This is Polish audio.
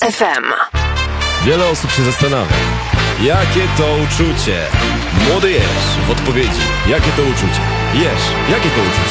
FM. Wiele osób się zastanawia, jakie to uczucie? Młody Jesz w odpowiedzi. Jakie to uczucie? Jesz, jakie to uczucie?